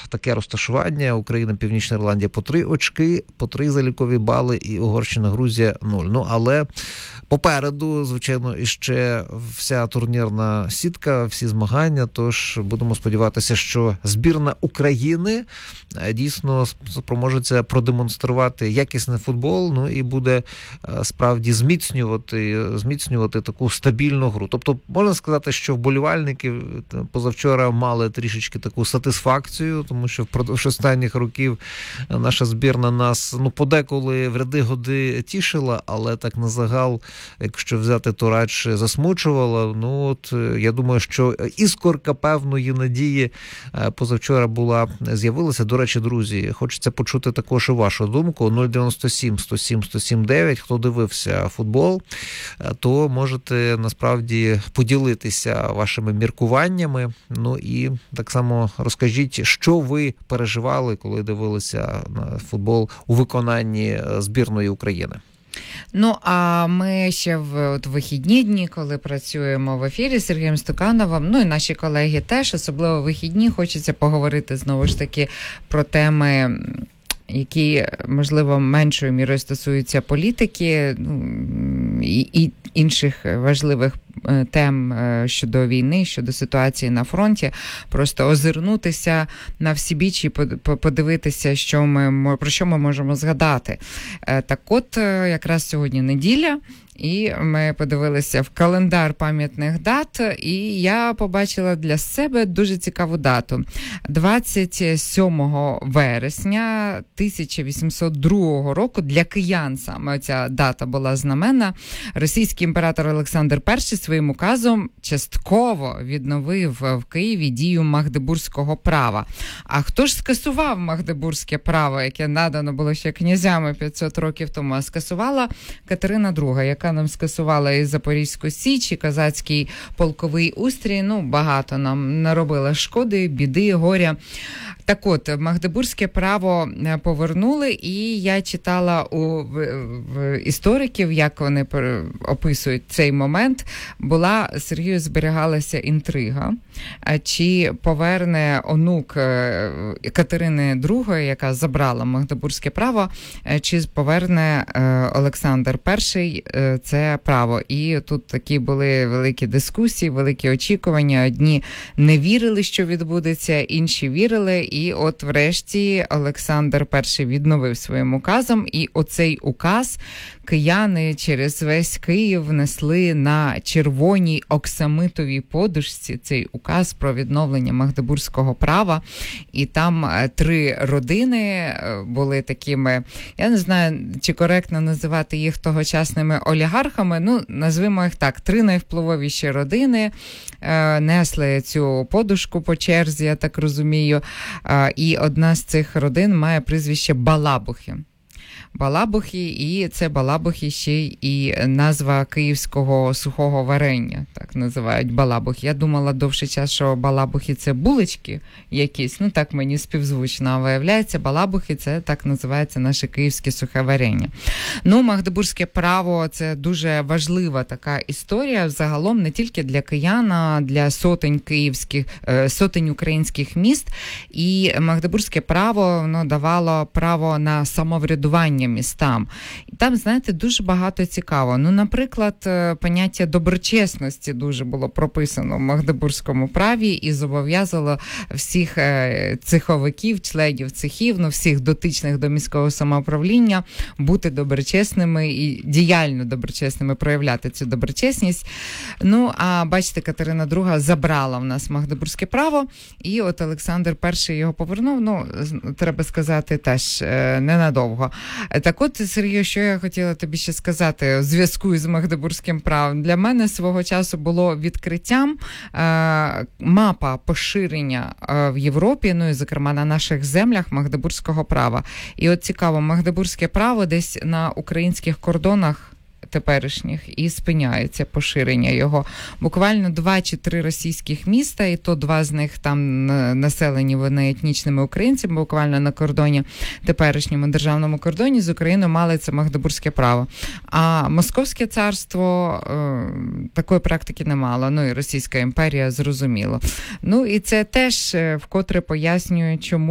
таке розташування. Україна, Північна Ірландія по 3 очки, по 3 залікові бали, і Угорщина, Грузія 0. Ну, але попереду, звичайно, іще вся турнірна сітка, всі змагання, тож будемо сподіватися, що збірна України дійсно спроможеться продемонструвати якісний футбол, ну і буде справді зміцнювати таку стабільну гру. Тобто, можна сказати, що вболівальники позавчора мали трішечки таку сатисфакцію, тому що впродовж останніх років наша збірна нас, подеколи в ряди-годи тішила, але так на загал, якщо взяти, то радше засмучувала. Я думаю, що іскорка певної надії позавчора з'явилася. До речі, друзі, хочеться почути також і вашу думку. 097 107 107 9. Хто дивився футбол, то можете насправді поділитися вашими міркуваннями. Ну і так само розкажіть, що ви переживали, коли дивилися на футбол у виконанні збірної України. Ну, а ми ще в вихідні дні, коли працюємо в ефірі з Сергієм Стукановим, і наші колеги теж, особливо в вихідні, хочеться поговорити знову ж таки про теми, які, можливо, меншою мірою стосуються політики і інших важливих тем щодо війни, щодо ситуації на фронті. Просто озирнутися на всі біч і подивитися, про що ми можемо згадати. Так от, якраз сьогодні неділя, і ми подивилися в календар пам'ятних дат, і я побачила для себе дуже цікаву дату. 27 вересня 1802 року для киян саме ця дата була знаменна. Російський імператор Олександр І своїм указом частково відновив в Києві дію Магдебурзького права. А хто ж скасував Магдебурзьке право, яке надано було ще князями 500 років тому? А скасувала Катерина II, яка нам скасувала і Запорізьку Січ, і козацький полковий устрій. Багато нам наробила шкоди, біди, горя. Так от, Магдебурзьке право повернули, і я читала в істориків, як вони описують цей момент. Сергію зберігалася інтрига, чи поверне онук Катерини II, яка забрала Магдебурзьке право, чи поверне Олександр І це право. І тут такі були великі дискусії, великі очікування. Одні не вірили, що відбудеться, інші вірили. І от врешті Олександр І відновив своїм указом, і оцей указ кияни через весь Київ внесли на червоній оксамитовій подушці цей указ про відновлення Магдебурзького права. І там 3 родини були такими, я не знаю, чи коректно називати їх тогочасними олігархами, назвемо їх так, 3 найвпливовіші родини несли цю подушку по черзі, я так розумію, і одна з цих родин має прізвище Балабухи. І це Балабухи ще і назва київського сухого варення, так називають Балабухи. Я думала довший час, що Балабухи це булочки якісь, так мені співзвучно, а виявляється, Балабухи це так називається наше київське сухе варення. Магдебурзьке право – це дуже важлива така історія, загалом не тільки для киян, а для сотень українських міст. І Магдебурзьке право, воно давало право на самоврядування містам. І там, знаєте, дуже багато цікаво. Наприклад, поняття доброчесності дуже було прописано в Магдебурзькому праві і зобов'язало всіх цеховиків, членів цехів, всіх дотичних до міського самоуправління бути доброчесними і діяльно доброчесними, проявляти цю доброчесність. А бачите, Катерина II забрала в нас Магдебурзьке право, і от Олександр І його повернув, треба сказати, теж ненадовго. Так от, Сергію, що я хотіла тобі ще сказати у зв'язку з Магдебурзьким правом. Для мене свого часу було відкриттям мапа поширення в Європі, і, зокрема, на наших землях Магдебурзького права. І от цікаво, Магдебурзьке право десь на українських кордонах теперішніх і спиняється поширення його. Буквально 2 чи 3 російських міста, і то 2 з них там населені вони етнічними українцями, буквально на кордоні, теперішньому державному кордоні з Україною мали це Магдебурзьке право. А Московське царство такої практики не мало, і Російська імперія, зрозуміло. І це теж вкотре пояснює, чому